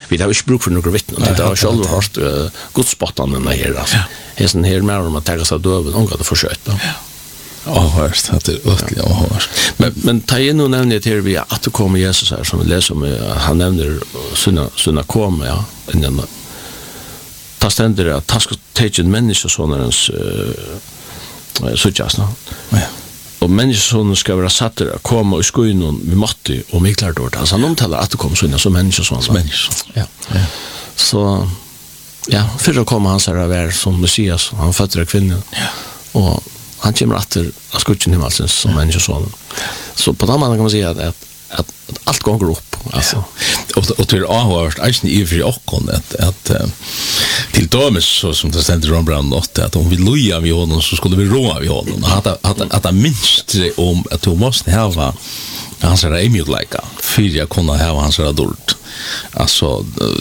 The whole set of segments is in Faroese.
vi har ikke bruk for noen vittnen, det har selv hørt godspottene her, altså. Hesten her med om at jeg skal døve, noen gav det forsøkt. Avhørst, det øtelig avhørst. Men ta inn og nevner til vi at det kommer Jesus her, som vi leser om, han nevner sånne komme, ja, innen ta stender at han skal tage en menneskesånerens suttjast, ja. Og menneskesånen skal være satt til å komme og skoene vi måtte og mikler dårlig. Altså han omtaler at det kommer sånne som menneskesånen. Ja. Så, ja, før å komme hans her å være som Messias, han føtter av kvinnen. Ja. Og han kommer etter av skutjen himmelsens som menneskesånen. Så på den måten kan man si at alt går opp. Altså. Og til avhørst, eisen i fri okkon, at til dømes, som det stendte Rembrandt 8, at om vi loja vi honom, så skulle vi råa vi honom. At det minst om at du måste hava hans er emjukleika, fyrir jeg kunne hava hans er dård. Altså,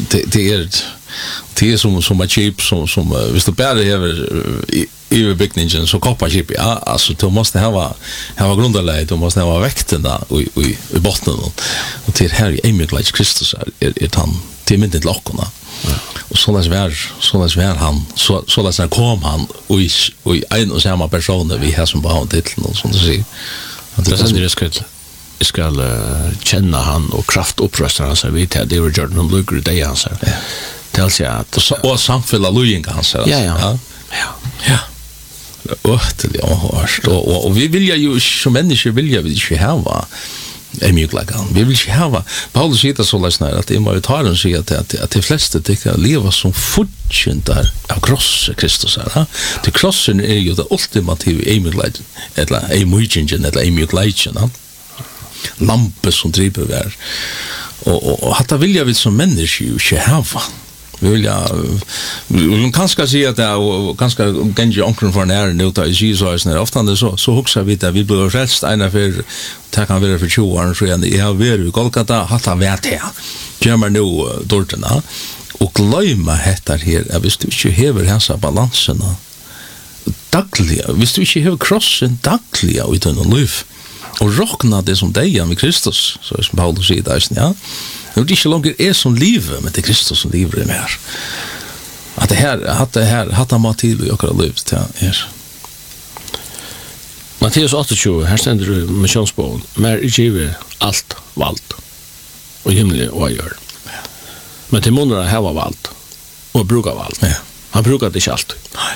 det er som et kjip, som hvis du bare hever i bygningen, så koppar kjip, ja, altså, du måste hava grunderleid, du måste hava vekten da, i botten, og til her i emjukleik Kristus til mynden til okkona. Og således vær han, således kom han, og i en og samme person vi har som på titlen, og sånn å si. Det er jeg skal kjenne han og kraft opprøster han seg vidt her, det var gjort noen lukker i deg han seg. Det er altså at... Og samfunnet lujinga han seg. Ja. Øtelig avhørst. Og vi vilja jo, som mennesker vilja vi ikke hava emjuklegan. Vi vil ikke hava... Paulus sier det så løsner, at i maritaren sier at de fleste tykker leva som fortjenter av krosset Kristus her. Til krossen er jo det ultimative emjuklegan, eller emjuklegan, eller emjuklegan, lampe som driver vær. Og hatta vilja vi som mennesker jo ikke hava. Vi vil kanskje si at det er kanskje gengi omkring for nære nå da i Gisøysen er ofte så hukser vi at vi blir frelst ena for det kan være for 20 år så jeg har vært i Golgata hatt av vært her kommer nå dårtene og gløyma hettar her at hvis du ikke hever hans balansene daglig hvis du ikke hever krossen daglig i denne liv og råkna det som deg med Kristus så som Paulus sier det ja det er ikke langer som livet, men det er Kristus som livet er mer. At det her, hatt han mat til i akkurat livet til her. Matteus 28, her stender du misjonsbogen, mer giver alt valgt, og himmelig og gjør. Men til måneder hava valgt, og bruker valgt. Ja. Han bruker det ikke alt. Nei.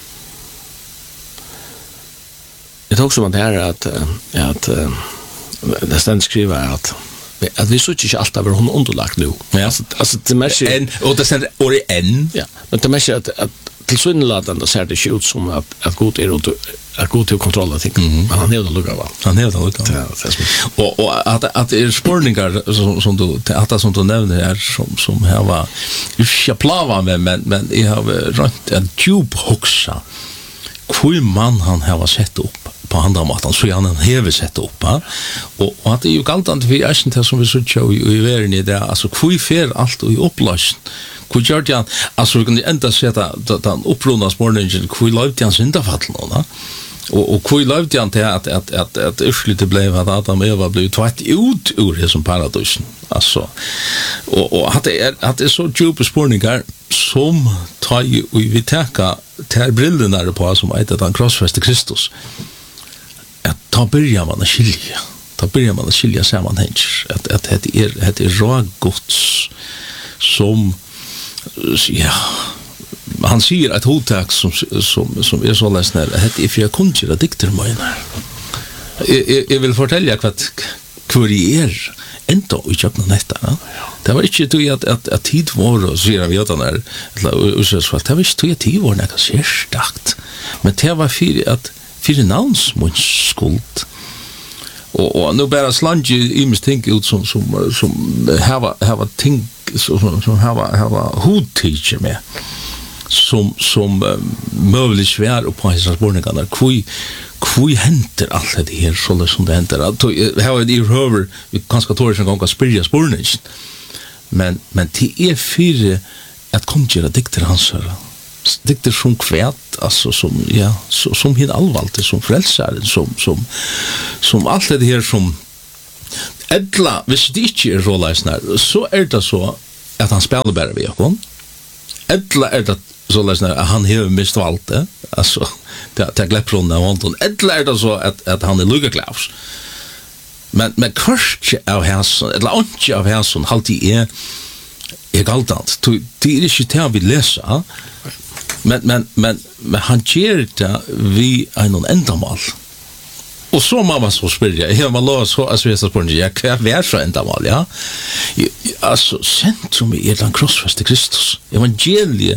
Jeg tok som at det her at det stender skriver at vi så ikke alt av hon underlagt nu. Ja. Altså det mest og det sender året enn. Ja, men det mest at til synladen ser det ikke ut som at god er god til å kontrolle ting. Men han hever det lukket av. Han hever det lukket av. Og at det er spørninger som du nevner her som jeg var ikke plava med, men jeg har rønt en djup hoksa hvor man han har sett opp på andra måten, så han hever sett opp. Og at det er jo galtande for eisen til som vi sier i verden i det, altså hvor fer alt i oppløsen? Hvor gjør det han, altså vi kan enda sette den opprunna spørningen, hvor løyde han syndafallen nå? Og hvor løyde han til at urslytet ble at Adam og Eva ble tveit ut ur det som paradosen. Altså, og at det er så djupe spørninger som tar vi teka til brillene på som eit at han krossfester Kristus. At da börjar man å skilja. Da börjar man å skilja sammanhenger. At det er rågods som ja han sier et hodtak som er så lesner at det er for jeg kunne gjøre diktermøyner. Jeg vil fortelle hvor jeg er enda i kjøkken nettet. Det var ikke tog at tid var og sier vi at han det var ikke tog at tid var noe særstakt. Men det var for navnsmunns skuld. Og nå bare slange i mis ting ut som hava ting som hava hodtidser med som møvelig svær og på hans spørningene hvor henter alt det her sånn som det henter her er det i høver vi kanskje tårer som gang å spyrja spørningen men det er for at kom til å dikter hans dikter som kvæt altså som hin allvalgte som frelsaren som alt det her som edla hvis det ikke er råleisner så er det så att han spelar bara vi och eller det så läsna han har mist allt det alltså det gläppron och Anton eller det så att han är Luca Klaus men kurs av Hansen eller inte av Hansen alltid är galtant det är inte det vi läser men han ger det vi en ändamål. Och så mamma så spyrja, jag man låt så alltså jag spår inte jag kvar vär så ändamål, ja. Alltså centrum är den krossfäste Kristus. Evangelium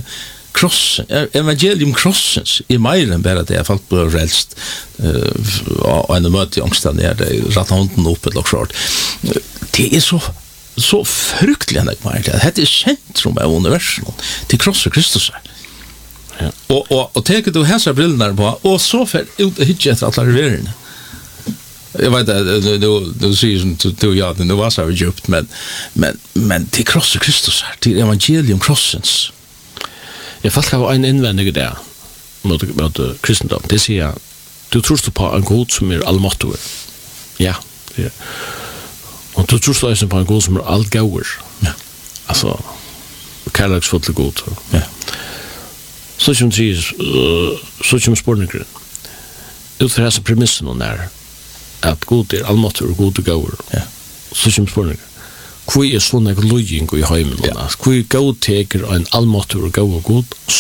krossens är mer än bara det jag fått på rälst och en möte i ångstan där det rätt handen upp ett short. Det är så fruktligt att man det är centrum av universum till kross och Kristus. Ja. Och tänker du här så brillnar på och så för ut hit efter alla reverna. Jag vet att du ser du ja det var så djupt men till kross och Kristus till evangelium krossens. Jag fattar vad en invändning där mot kristendom. Det säger du tror på en Gud som är allmäktig. Ja, det. Och du tror också på en Gud som är allgåer. Ja. Alltså kärleksfull Gud. Ja. Så som spårningen. Utifrån dessa premissen och när att Gud är allmäktig och god och gåer. Ja. Så som spårningen. Kui er sånn nek lojing i heimen, kui god teker en allmåttur og god,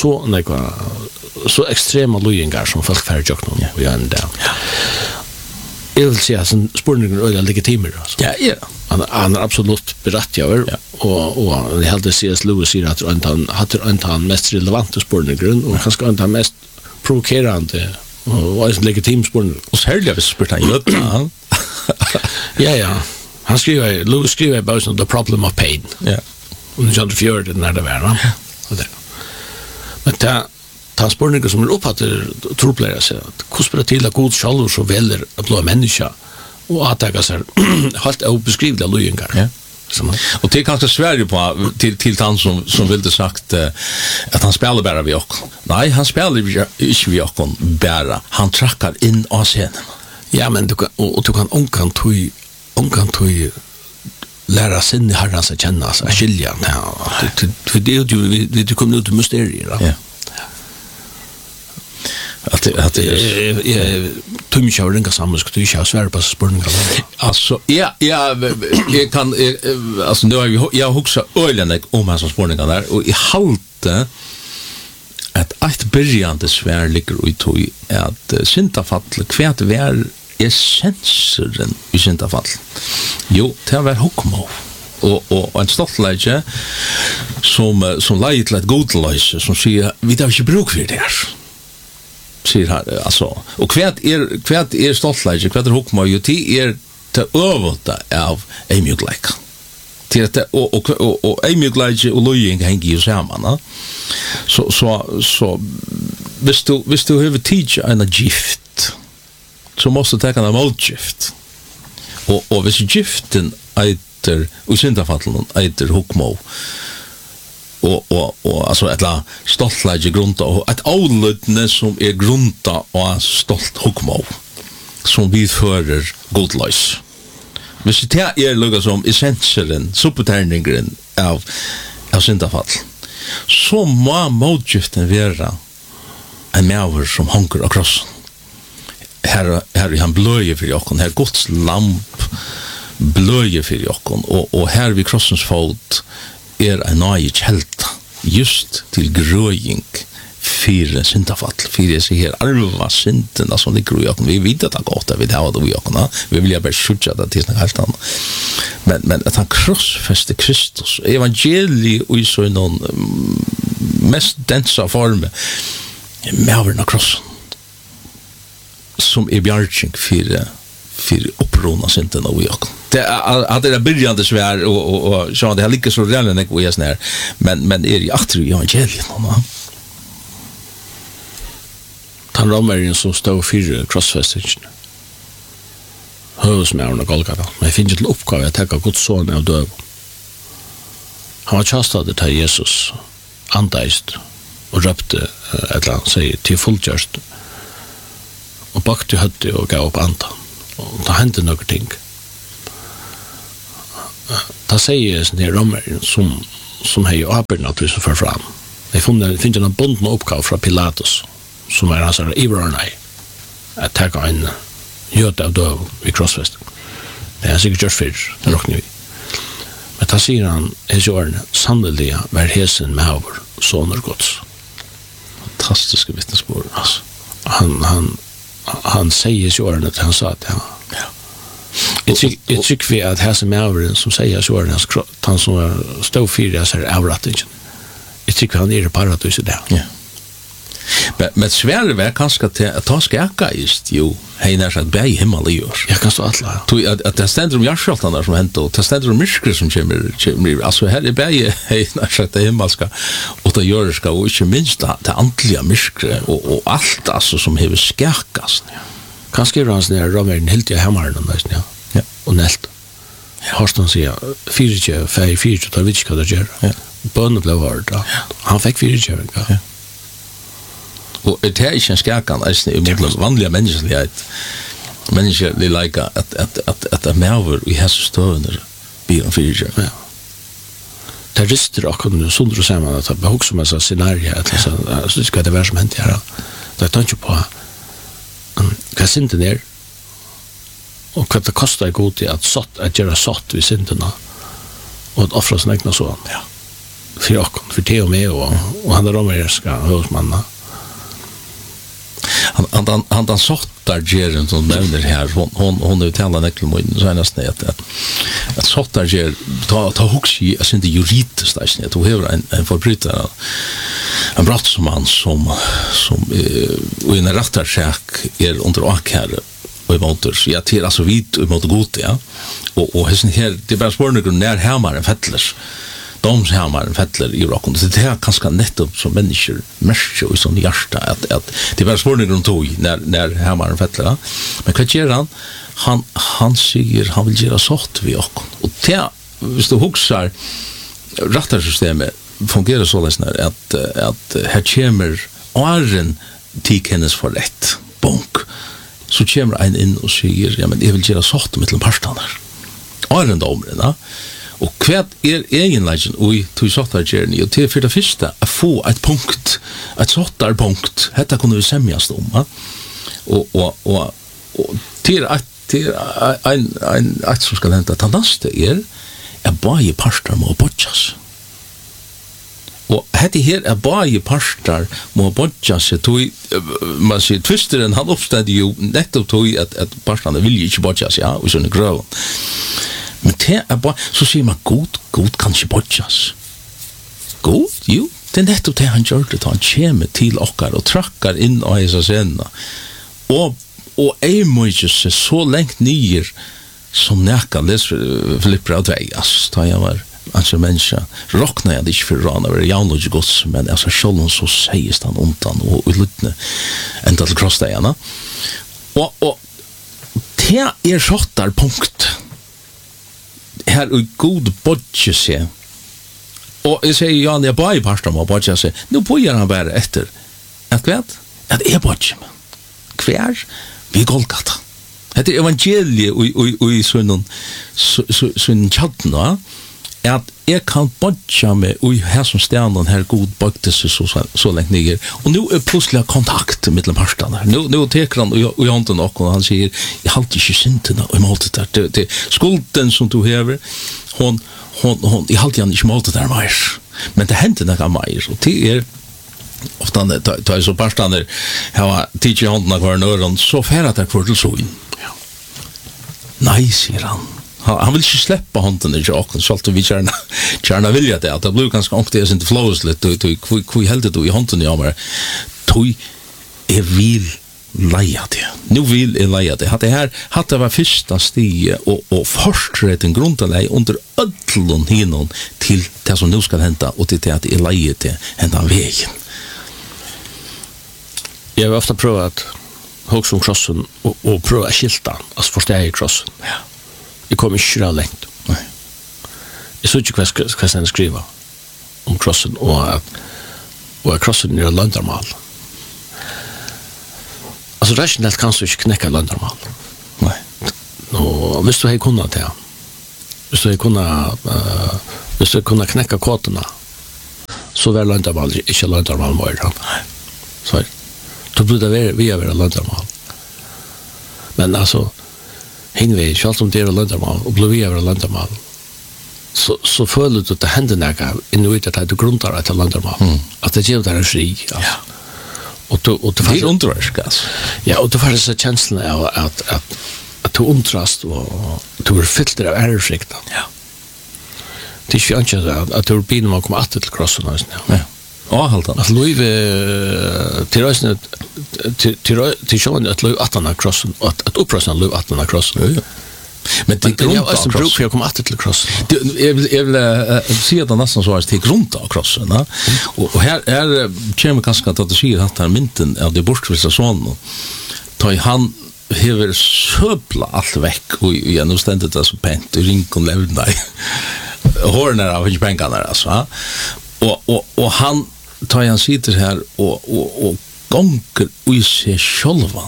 så ekstrema lojingar som folk færre tjokk noen, og gjerne det. Jeg vil si at spurningen er legitimer. Ja. Han er absolutt berettjaver, og jeg heldig C.S. Lewis sier at han har mest relevante spurninger, og kanskje han har mest provokerande og en legitim spurning. Og særlig hvis spurt han gjøtta. Ja. Lewis skriver about the problem of pain. Ja. Och John Fjord den där var. Och det. Men ta spårningar som uppfattar troplare sig att hur till att god själv så väller att bli människa och attacka sig helt obeskrivliga löjningar. Ja. Och det kanske Sverige på till han som ville sagt att han spelar bara vi och. Nej, han spelar inte vi och bara. Han trackar in av scenen. Ja, men du kan omkant tog lära sin herrans att känna sig, att skilja. För det är ju, vi kommer ut i mysterier. Ja. Att det är tungt av ringa samman, ska du inte ha svär på spurningar. Alltså, jag kan, alltså nu har jag huxat öjlen om hans spurningar där, och i halte att ett börjande svär ligger ut i att syndafall kvärt vär essensen i syndafall. Jo, det var hukmo. Og en stoltleidje som leier til et godleise som sier, vi har ikke bruk for det her. Sier han, altså. Og hva er stoltleidje, hva er hukmo? Jo, det er til øvete av eimjugleika. Og eimjugleika og løying henger jo sammen. Så hvis du har tid en gift, så måste ta en motgift. Och hvis giften eiter och syndafallen eiter hukmo och alltså ett stoltleidje grunta och ett avlutne som är grunta och stolt hukmo som vi fører godløys. Hvis det är lukka som essentialen, suppeterningen av syndafall, så må motgiften være en maver som hanker av krossen. Her han bløyer for jokken, her Guds lamp bløyer for jokken, og her vid krossens fot en nøye kjelta, just til grøying for syndafall, for jeg sier arva syndene som ligger i jokken. Vi vet at det er godt, vi har det i jokken, vi vil bare skjutja det til sånn helt annet. Men at han krossfester Kristus, evangeliet og i så noen mest densa former, med av krossen, som bjarging för upprona synden av jag. Det är börjande svär och så det har lika så redan jag är snär. Men är i åter i evangeliet mamma. Han romar som står för crossfestation. Hos mig och Golgata. Men finns det uppgåva att ta Guds son av död. Han var kastad till Jesus antaist och röpte ett land säger till fullgörst. Og bakte høtte og gav opp andan. Og da hendte noen ting. Da sier jeg sånn her rommeren som har ju arbetat att vi så för fram. Jag finner en bunden uppgave från Pilatus som är hans överordnad att ta en göt av döv i krossfest. Det är säkert gjort för det råknar vi. Men då säger han i åren sannolikt var hesen med över soner gods. Fantastiska vittnesbord. Alltså. Han säger i åren att han sa att jag tycker vi att hesen med över som säger i åren han som stod fyra så här avrattningen. Jag tycker han är paradis i det. Ja. Men Sverige var kanske att ta skaka just ju hejnar så att bäj himmel i år. Jag kan stå alla. Att det ständer hjärtskjoltarna som hänt och det ständer myskre som kommer. Alltså här är bäj hejnar så att det himmelska och det görska och inte minst det antliga myskre och allt alltså som hever skakast. Kanske är hans när Romern helt i hammaren ja. Och nält. Harstan säger 4 tar vi inte vad det gör. Bönnen blev hård. Han fick 4 ja. Och det är inte en skakan i mot vanliga människlighet. Människor de like att mer i hessa stövner blir en 4. Ja. Det rister och kunde sundra samman att det också med så scenario att så ska det vara som hänt här. Det tar inte på vad synden är och vad det kostar gott att göra sått vid synderna och att offra sin egna son. Ja. För te och med och han där med ska husmanna. Han sortar geren som nämner här hon är uttalar näckelmoin så nästan att sortar ger ta huxi alltså inte juridiskt där du har en förbrytare en brott som han som och en rättarsak är under åkare och i monters ja till alltså vid mot gott ja och här det bara spårningen när härmaren fettles domshammaren fettler i rocken. Det är ganska nettopp som människor märker i sån hjärta att det var svårare om tog när hammaren fettler. Men vad gör han säger han vill göra sått vid oss. Och det hvis du huxar rättarsystemet fungerar så läsnar att här kommer åren till hennes för rätt. Bonk. Så kommer en in och säger ja men jag vill göra sått med parstanar. Åren domren, och kvärt egenligen oj till sortar journey och till för det första att få ett punkt ett sortar punkt detta kunde vi sämjas om och till en som ska hända tandaste bara i pastor må botchas och hette här bara i pastor må botchas så man ser twisteren han uppstod ju nettopp tog att pastorna vill ju inte botchas ja och så en grov. Men det är bara, så säger man god kan inte botchas. God? Jo, det är nettopp det han gör det. Han kommer till okkar och trackar in och hesa sena. Och är mycket så längt nyer som näka läser Filippra av dig. Alltså, jag var alltså människa. Rocknar jag inte för rana över jaunlodge gods, men alltså själv så sägs han ontan och utlyttne ända till krossdegarna. Och det är sortar punkt. Här är god bodge sig. Och jag säger ja, när jag bara i pastorn och bodge sig, nu börjar han bara efter. Att vet? Att är bodge. Kvär? Vi Golgata. Det är evangeliet och i sån chatten va? Att jag kan bodge mig och här som stjärnan här god bodge sig så länge ner. Och nu är plötsligt kontakt med pastorn. Nu tar han och jag inte något och han säger jag har inte synderna och emot det där. Skulden som du har hon jag har inte emot det där mer. Men det händer något mer och det är ofta när det så pastorn har teacher handen kvar öron så färdat det för till så in. Ja. Nej, säger han. Han vill inte släppa handen i jaken så att vi gärna vill jag det att det blir ganska ångt det är inte flows lite vi helt det i handen jag men tog är vill leja det. Nu vill jag leja det. Hade det var första steg och först en grundlägg under ödlon hinon till det som nu ska hända och till att det leja det ända vägen. Jag har ofta provat Högsson krossen och prova skilta alltså förstå i krossen. Ja. Det kommer inte så långt. Nej. Jag såg ju vad sen skriva om krossen och krossen är landarmal. Alltså rationellt kan du inte knäcka landarmal. Nej. Och visst du har kunnat det. Visst du har kunnat Hvis vi kunne knäcka kåtorna så var Lundamal inte Lundamal mer. Så då borde vi vara Lundamal. Men alltså hinner själv som det är Lundamal och blir vi vara Lundamal. Så följer det att det händer något inuit att det grundar att Lundamal. Att det ger där en fri. Ja. Och det är underverkas. Ja, och det var så känslan av att du undrast och du är fyllt av ärefrikten. Ja. Det är ju inte att du blir man kommer att till krossen. Ja. Ja, halt han. Att Louis till rösten till sjön att Louis 18 krossen och att upprösta Louis 18 krossen. Ja. Men det är ju en bruk för att komma att till krossen. Jag vill se att det nästan så är till grund av krossen. Och här kommer ganska att det säger att han mynten av det bortvisa sonen. Ta i han hever söpla allt väck och igen ständigt det så pent och rinkon levna. Hårna av inte pengarna alltså. Och han tar han sitter här och gånger i sig själva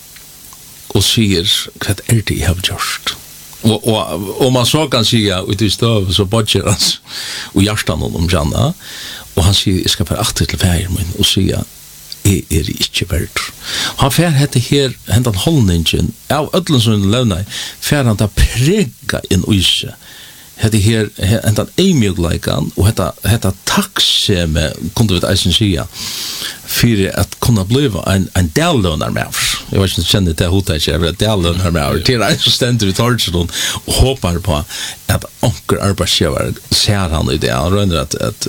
och säger vad är det jag har gjort. Och man så kan säga ut i stöv så bodger hans och hjärtan om Janna och han säger jag ska för 8 till 5 och säga är inte värt. Han fär hette här händan hållningen av ödlen som lövna fär han att präga in uise. Hette här händan emjugleikan och hetta tacksame kunde vi eisen säga för att kunna bliva en dellönar med. Jag vet inte känner det hotet jag vill dellönar med. Till är så ständigt vi tar det och hoppar på att onkel arbetsgivare ser han i det han rönder att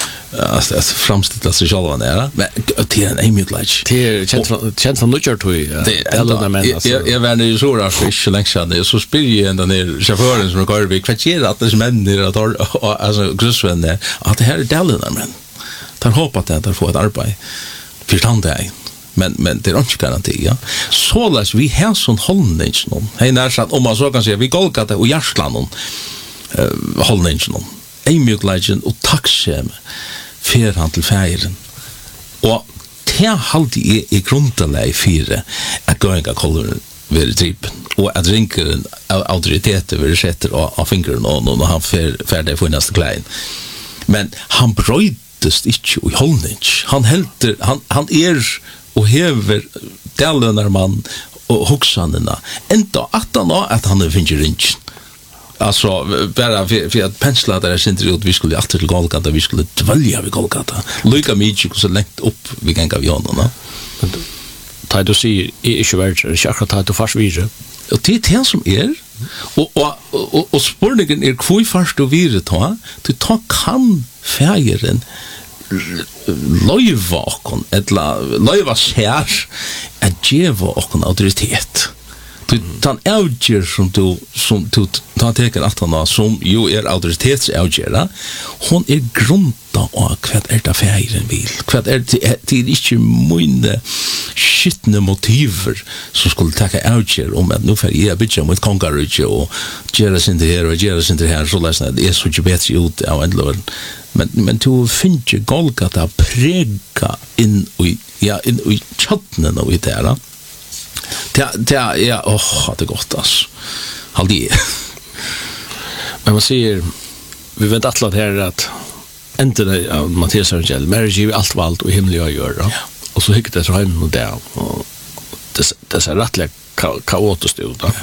framställa sig själva nära men det är en emjugleik. Det känns som nutcher tui. Dellönar med alltså. Jag var ju så där för så länge sedan så spyr den där chauffören som kör vi kvarter att det män att alltså grusvänner att det här är dellönar men tar hoppat att få ett arbete. Förstånd det. Men det är inte garanti, ja. Så läs vi har sån hållning någon. Hej när så att om man så kan säga vi Golgata och Järsland hållning någon. En mjuklegend och tacksam för han till färgen. Och det halti i grundläge för att gå en kolor vid trippen och att rinka auktoritet över sätter av fingern och han färdig för nästa klein. Men han bröjdes inte i hållning. Han och hever dellönar man och huxanarna. Ända att han finns rinch. Alltså bara för att pensla där syns det ut vi skulle åter till Golgata vi skulle dvälja vid Golgata. Lika mycket så längt upp vi kan gå igen. Ta du se i Schweiz jag har tagit fast vidare. Och det är som och spårningen är kvui fast du vidare du ta kan färgen löjva okon eller löjva skär att geva okon autoritet. Du tan outger som du tar tecken att han som ju är auktoritetsautgera hon är grunda och vad är det färgen vill vad är det inte mynde skitna motiver som skulle ta outger om att nu för jag bitcha mot kongarage och gera sin det här och gera sin det här så läsna det är så ju bättre ut av ändlån men du finner Golgata präga in i chatten och i där. Det är det gott alltså. Haldi. Men man säger vi vet att här att inte det Matteus evangeliet marriage är allt valt och himmel jag gör då. Och så hickar det så hem och där och det är rättligt kaotiskt ut då.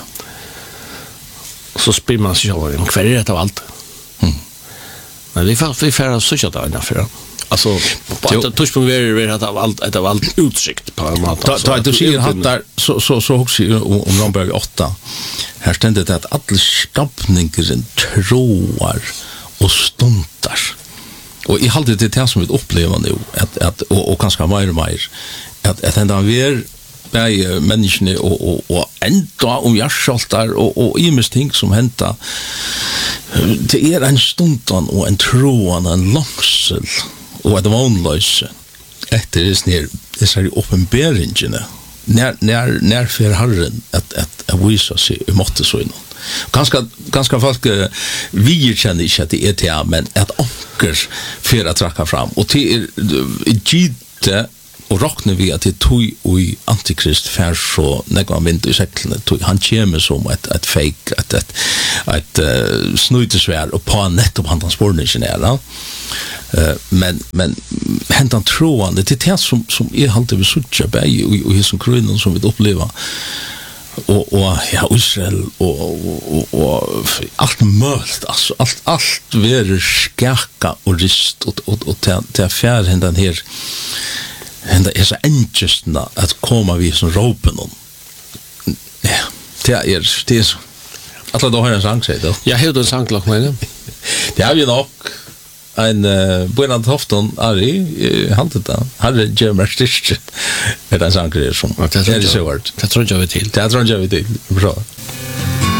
Så spyr man sig själv kvar är det av allt. Men vi får så att det är alltså på att touch på vi att allt utsikt på en mat. Ta du ser hattar så också om Ramberg 8. Här ständigt att alla skapningen troar och stuntar. Och i halvt det som vi upplever nu att och ganska mer att ända vi är människorna och ända om hjärtaltar och ting som händer. Det är en stundan och en troan en långsel och ett vanlöse efter det så är uppenbarelsen när för Herren att visa sig i måtte så innan ganska folk vi känner inte att det är men att anker för att tracka fram och till gite och rocknar vi att det tog i antikrist för så när man vinter i säcklen han kommer som ett fake ett snutesvär och på nettopp han transportningen är men hentan troande det är som är alltid vi sucha bäj och som krönen som vi upplever och ja Israel och allt möjligt alltså allt ver skärka och rist och ta fjärd hendan här hända är så ängestna att komma vi som ropen om ja det är så alla då har en sång säger då jag hörde en sång lag med det har vi nog en Buenan Tofton Ari hantet hade German Stitch med en sång som det är så vart det tror jag vi till bra